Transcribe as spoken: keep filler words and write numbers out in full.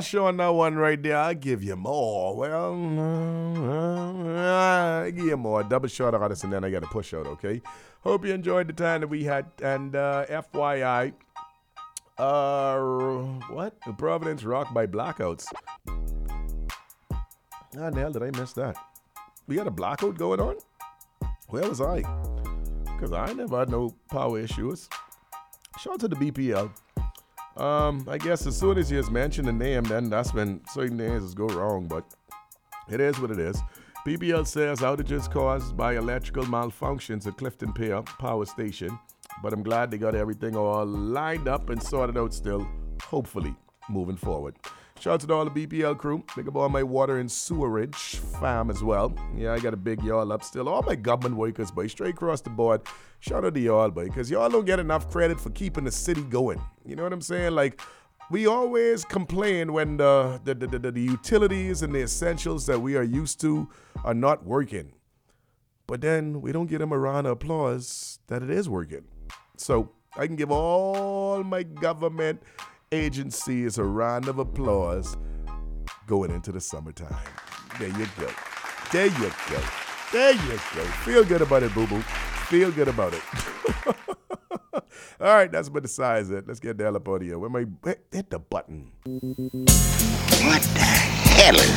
show on that one right there. I'll give you more. Well, uh, I'll give you more. Double shot of this, and then I got to push out, okay? Hope you enjoyed the time that we had. And uh, F Y I, uh, what? Providence rocked by blackouts. How the hell did I miss that? We had a blackout going on? Where was I? Because I never had no power issues. Shout out to the B P L. Um, I guess as soon as you just mention the name, then that's when certain things go wrong, but it is what it is. B P L says outages caused by electrical malfunctions at Clifton Pier Power Station, but I'm glad they got everything all lined up and sorted out still, hopefully, moving forward. Shout out to all the B P L crew. Big up all my water and sewerage fam as well. Yeah, I got a big y'all up still. All my government workers, boy, straight across the board. Shout out to y'all, boy, because y'all don't get enough credit for keeping the city going. You know what I'm saying? Like, we always complain when the the, the, the, the utilities and the essentials that we are used to are not working. But then we don't get them a round of applause that it is working. So I can give all my government agencies a round of applause going into the summertime. There you go. There you go. There you go. Feel good about it, boo-boo. Feel good about it. All right, that's about the size of it. Let's get the hell up out of here. Where my hit the button. What the hell is